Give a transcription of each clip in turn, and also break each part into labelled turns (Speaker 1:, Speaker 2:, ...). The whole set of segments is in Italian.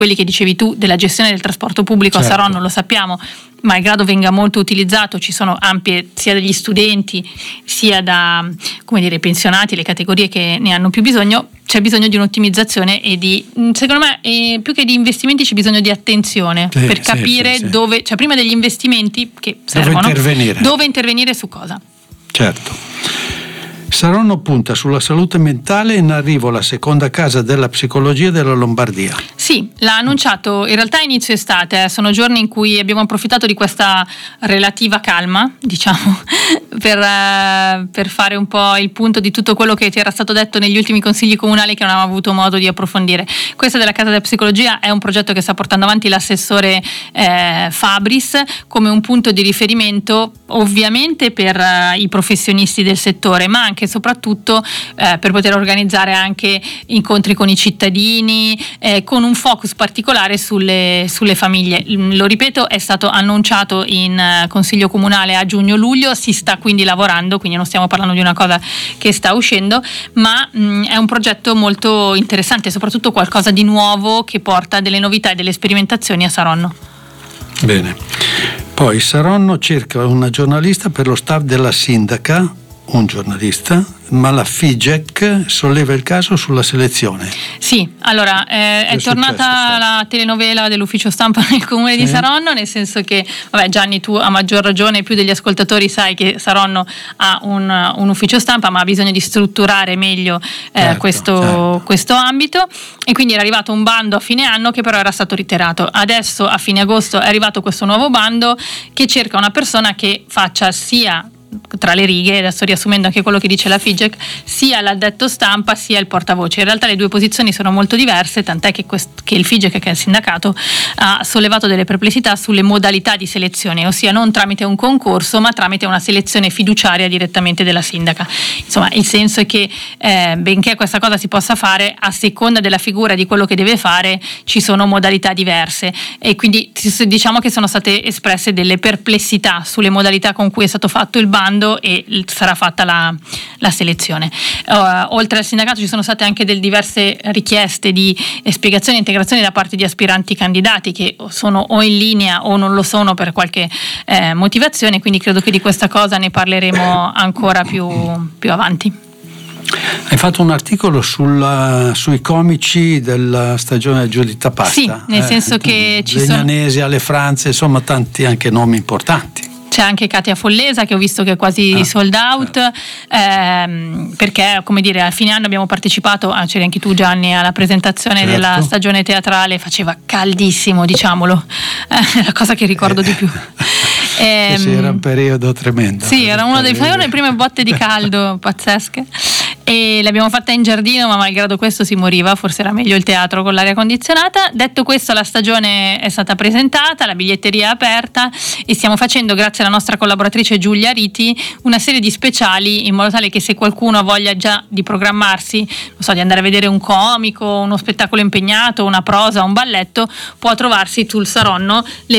Speaker 1: quelli che dicevi tu della gestione del trasporto pubblico
Speaker 2: certo.
Speaker 1: a Saronno, lo sappiamo, malgrado venga molto utilizzato, ci sono ampie sia degli studenti sia da pensionati, le categorie che ne hanno più bisogno. C'è bisogno di un'ottimizzazione e secondo me più che di investimenti c'è bisogno di attenzione per capire dove, cioè prima degli investimenti che servono, dove intervenire su cosa.
Speaker 2: Certo. Saronno punta sulla salute mentale, in arrivo la seconda casa della psicologia della Lombardia.
Speaker 1: Sì, l'ha annunciato in realtà inizio estate, sono giorni in cui abbiamo approfittato di questa relativa calma, diciamo, per fare un po' il punto di tutto quello che ti era stato detto negli ultimi consigli comunali che non avevamo avuto modo di approfondire. Questa della casa della psicologia è un progetto che sta portando avanti l'assessore Fabris come un punto di riferimento ovviamente per i professionisti del settore, ma anche e soprattutto per poter organizzare anche incontri con i cittadini, con un focus particolare sulle famiglie. Lo ripeto, è stato annunciato in consiglio comunale a giugno-luglio, si sta quindi lavorando, quindi non stiamo parlando di una cosa che sta uscendo, ma è un progetto molto interessante, soprattutto qualcosa di nuovo che porta delle novità e delle sperimentazioni a Saronno.
Speaker 2: Bene, poi Saronno cerca una giornalista per lo staff della sindaca, un giornalista, ma la FIGEC solleva il caso sulla selezione.
Speaker 1: Sì, allora è tornata la telenovela dell'ufficio stampa nel comune di Saronno, nel senso che, Gianni, tu a maggior ragione più degli ascoltatori sai che Saronno ha un ufficio stampa, ma ha bisogno di strutturare meglio questo ambito, e quindi era arrivato un bando a fine anno che però era stato ritirato. Adesso a fine agosto è arrivato questo nuovo bando che cerca una persona che faccia sia tra le righe, adesso riassumendo anche quello che dice la FIGEC, sia l'addetto stampa sia il portavoce. In realtà le due posizioni sono molto diverse, tant'è che il FIGEC, che è il sindacato, ha sollevato delle perplessità sulle modalità di selezione, ossia non tramite un concorso ma tramite una selezione fiduciaria direttamente della sindaca. Insomma, il senso è che benché questa cosa si possa fare, a seconda della figura di quello che deve fare ci sono modalità diverse, e quindi diciamo che sono state espresse delle perplessità sulle modalità con cui è stato fatto il bando e sarà fatta la selezione. Oltre al sindacato ci sono state anche delle diverse richieste di spiegazioni e integrazioni da parte di aspiranti candidati che sono o in linea o non lo sono per qualche motivazione, quindi credo che di questa cosa ne parleremo ancora più avanti.
Speaker 2: Hai fatto un articolo sui comici della stagione Giuditta Pasta.
Speaker 1: Sì, nel senso che ci sono
Speaker 2: Legnanesi, alle Franze, insomma tanti anche nomi importanti.
Speaker 1: C'è anche Katia Follesa che ho visto che è quasi sold out, perché a fine anno abbiamo partecipato, c'eri anche tu Gianni, alla presentazione della stagione teatrale, faceva caldissimo, diciamolo, è la cosa che ricordo di più.
Speaker 2: Era un periodo tremendo.
Speaker 1: Sì, era una delle prime botte di caldo pazzesche, e l'abbiamo fatta in giardino, ma malgrado questo si moriva, forse era meglio il teatro con l'aria condizionata. Detto questo, la stagione è stata presentata, la biglietteria è aperta e stiamo facendo, grazie alla nostra collaboratrice Giulia Riti, una serie di speciali in modo tale che se qualcuno ha voglia già di programmarsi, di andare a vedere un comico, uno spettacolo impegnato, una prosa, un balletto, può trovarsi sul Saronno le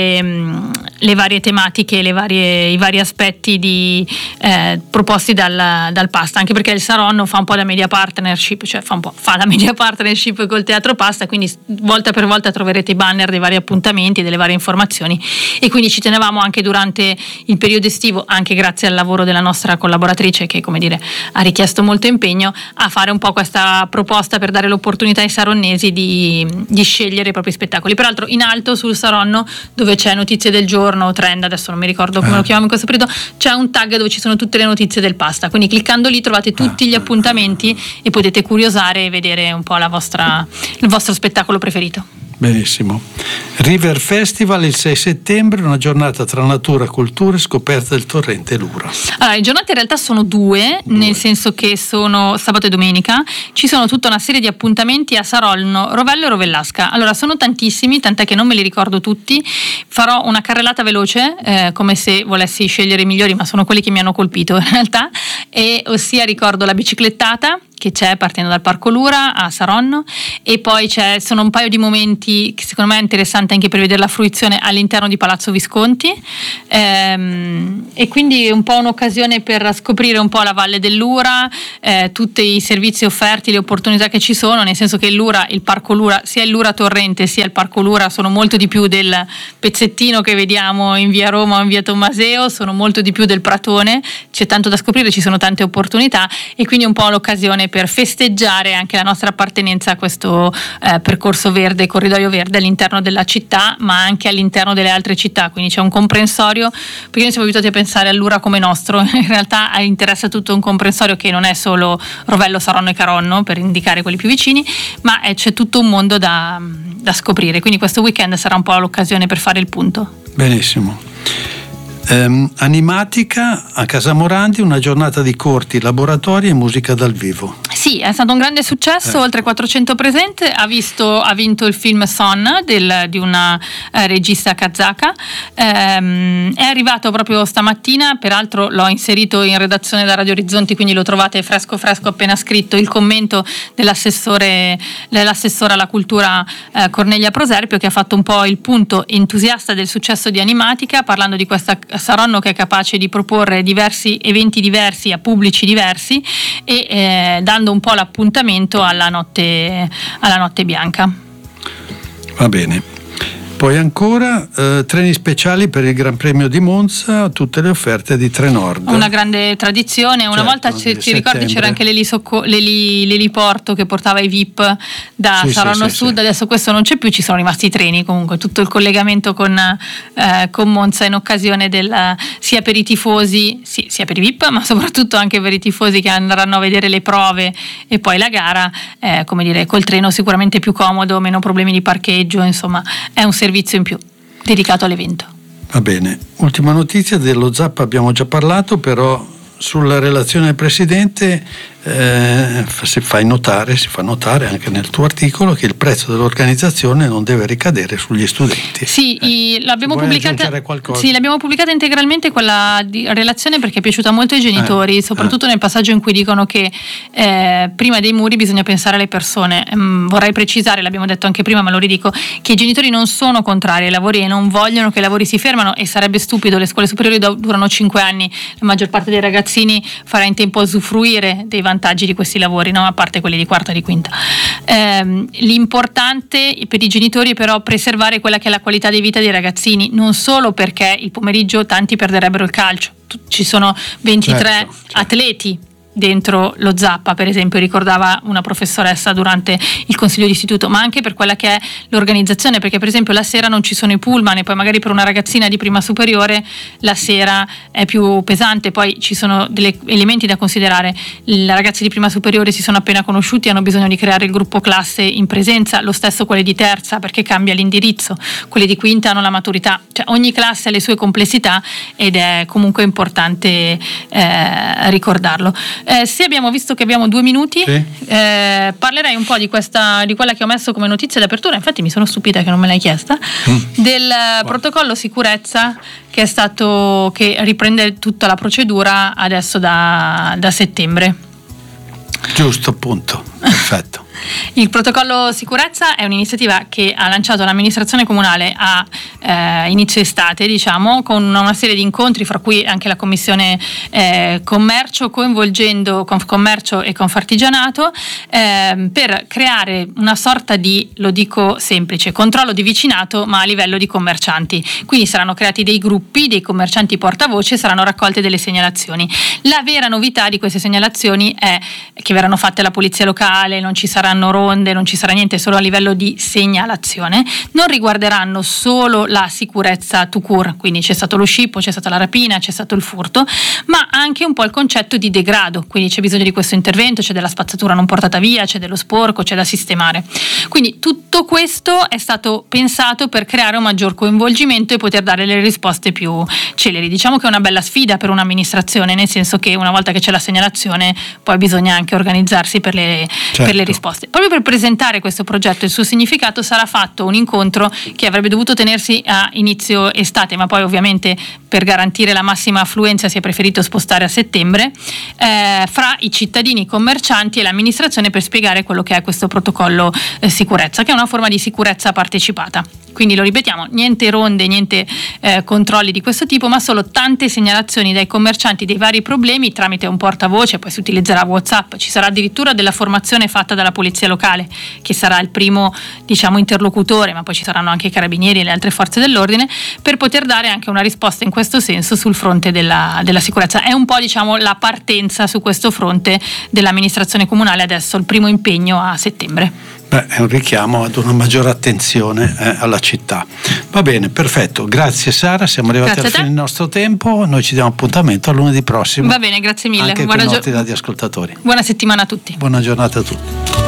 Speaker 1: varie tematiche, i vari aspetti proposti dal Pasta, anche perché il Saronno fa un po' da media partnership, cioè fa la media partnership col Teatro Pasta, quindi volta per volta troverete i banner dei vari appuntamenti, delle varie informazioni, e quindi ci tenevamo anche durante il periodo estivo, anche grazie al lavoro della nostra collaboratrice che ha richiesto molto impegno, a fare un po' questa proposta per dare l'opportunità ai saronnesi di scegliere i propri spettacoli. Peraltro in alto sul Saronno, dove c'è notizie del giorno, trend, adesso non mi ricordo come lo chiamiamo in questo periodo, c'è un tag dove ci sono tutte le notizie del Pasta, quindi cliccando lì trovate tutti gli appuntamenti e potete curiosare e vedere un po' il vostro spettacolo preferito.
Speaker 2: Benissimo. River Festival il 6 settembre, una giornata tra natura, cultura e scoperta del torrente Lura.
Speaker 1: Allora, le giornate in realtà sono due, nel senso che sono sabato e domenica. Ci sono tutta una serie di appuntamenti a Saronno, Rovello e Rovellasca. Allora, sono tantissimi, tant'è che non me li ricordo tutti. Farò una carrellata veloce, come se volessi scegliere i migliori, ma sono quelli che mi hanno colpito in realtà, e ossia ricordo la biciclettata che c'è partendo dal Parco Lura a Saronno, e poi sono un paio di momenti importanti, che secondo me è interessante anche per vedere la fruizione all'interno di Palazzo Visconti, e quindi è un po' un'occasione per scoprire un po' la Valle dell'Ura, tutti i servizi offerti, le opportunità che ci sono, nel senso che il Parco Lura, sia il Lura Torrente sia il Parco Lura sono molto di più del pezzettino che vediamo in via Roma o in via Tommaseo, sono molto di più del Pratone, c'è tanto da scoprire, ci sono tante opportunità, e quindi un po' l'occasione per festeggiare anche la nostra appartenenza a questo percorso verde, corridoio verde all'interno della città, ma anche all'interno delle altre città. Quindi c'è un comprensorio, perché noi siamo abituati a pensare all'Ura come nostro, in realtà interessa tutto un comprensorio che non è solo Rovello, Saronno e Caronno, per indicare quelli più vicini, ma c'è tutto un mondo da scoprire, quindi questo weekend sarà un po' l'occasione per fare il punto.
Speaker 2: Benissimo. Animatica a Casamorandi, una giornata di corti, laboratori e musica dal vivo.
Speaker 1: Sì, è stato un grande successo, oltre 400 presenti, ha vinto il film Son di una regista kazaka, è arrivato proprio stamattina, peraltro l'ho inserito in redazione da Radio Orizzonti, quindi lo trovate fresco appena scritto, il commento dell'assessora alla cultura Cornelia Proserpio, che ha fatto un po' il punto entusiasta del successo di Animatica, parlando di questa Saronno che è capace di proporre diversi eventi diversi a pubblici diversi e dando un po' l'appuntamento alla notte bianca.
Speaker 2: Va bene. Poi ancora treni speciali per il Gran Premio di Monza, tutte le offerte di Trenord.
Speaker 1: Una grande tradizione, una volta ti ricordi c'era anche l'eliporto che portava i VIP da Saronno Sud, adesso questo non c'è più, ci sono rimasti i treni, comunque tutto il collegamento con Monza in occasione sia per i tifosi, sia per i VIP, ma soprattutto anche per i tifosi che andranno a vedere le prove e poi la gara, come dire, col treno sicuramente più comodo, meno problemi di parcheggio, insomma è un servizio in più dedicato all'evento.
Speaker 2: Va bene, ultima notizia dello Zappa abbiamo già parlato, però sulla relazione del Presidente si fa notare anche nel tuo articolo che il prezzo dell'organizzazione non deve ricadere sugli studenti.
Speaker 1: Sì, l'abbiamo pubblicata integralmente quella relazione, perché è piaciuta molto ai genitori, soprattutto nel passaggio in cui dicono che prima dei muri bisogna pensare alle persone. Vorrei precisare, l'abbiamo detto anche prima ma lo ridico, che i genitori non sono contrari ai lavori e non vogliono che i lavori si fermano, e sarebbe stupido, le scuole superiori durano 5 anni, la maggior parte dei ragazzini farà in tempo a usufruire dei vantaggi di questi lavori, no? A parte quelli di quarta e di quinta. L'importante per i genitori è però preservare quella che è la qualità di vita dei ragazzini, non solo perché il pomeriggio tanti perderebbero il calcio, ci sono 23 certo. atleti dentro lo Zappa, per esempio, ricordava una professoressa durante il consiglio di istituto, ma anche per quella che è l'organizzazione, perché per esempio la sera non ci sono i pullman e poi magari per una ragazzina di prima superiore la sera è più pesante, poi ci sono degli elementi da considerare. I ragazzi di prima superiore si sono appena conosciuti, hanno bisogno di creare il gruppo classe in presenza, lo stesso quelli di terza perché cambia l'indirizzo, quelli di quinta hanno la maturità, cioè ogni classe ha le sue complessità ed è comunque importante ricordarlo. Sì, abbiamo visto che abbiamo 2 minuti, sì. Parlerei un po' di quella che ho messo come notizia d'apertura, infatti mi sono stupita che non me l'hai chiesta, del protocollo sicurezza che riprende tutta la procedura adesso da settembre.
Speaker 2: Giusto, appunto, perfetto.
Speaker 1: Il protocollo sicurezza è un'iniziativa che ha lanciato l'amministrazione comunale a inizio estate, diciamo, con una serie di incontri, fra cui anche la commissione commercio, coinvolgendo Confcommercio e Confartigianato, per creare una sorta di, lo dico semplice, controllo di vicinato ma a livello di commercianti. Quindi saranno creati dei gruppi, dei commercianti portavoce, saranno raccolte delle segnalazioni. La vera novità di queste segnalazioni è che verranno fatte alla polizia locale, non ci saranno ronde, non ci sarà niente, solo a livello di segnalazione, non riguarderanno solo la sicurezza tout court, quindi c'è stato lo scippo, c'è stata la rapina, c'è stato il furto, ma anche un po' il concetto di degrado, quindi c'è bisogno di questo intervento, c'è della spazzatura non portata via, c'è dello sporco, c'è da sistemare. Quindi tutto questo è stato pensato per creare un maggior coinvolgimento e poter dare le risposte più celeri. Diciamo che è una bella sfida per un'amministrazione, nel senso che una volta che c'è la segnalazione poi bisogna anche organizzarsi per le risposte. Proprio per presentare questo progetto e il suo significato sarà fatto un incontro che avrebbe dovuto tenersi a inizio estate, ma poi ovviamente per garantire la massima affluenza si è preferito spostare a settembre, fra i cittadini, i commercianti e l'amministrazione, per spiegare quello che è questo protocollo sicurezza, che è una forma di sicurezza partecipata. Quindi lo ripetiamo, niente ronde, niente controlli di questo tipo, ma solo tante segnalazioni dai commercianti dei vari problemi tramite un portavoce. Poi si utilizzerà WhatsApp, ci sarà addirittura della formazione fatta dalla polizia locale, che sarà il primo, diciamo, interlocutore, ma poi ci saranno anche i carabinieri e le altre forze dell'ordine, per poter dare anche una risposta in questo senso sul fronte della sicurezza. È un po', diciamo, la partenza su questo fronte dell'amministrazione comunale adesso, il primo impegno a settembre.
Speaker 2: È un richiamo ad una maggiore attenzione alla città. Va bene, perfetto. Grazie Sara, siamo arrivati alla fine del nostro tempo. Noi ci diamo appuntamento a lunedì prossimo.
Speaker 1: Va bene, grazie mille.
Speaker 2: Anche con i nostri ascoltatori.
Speaker 1: Buona settimana a tutti.
Speaker 2: Buona giornata a tutti.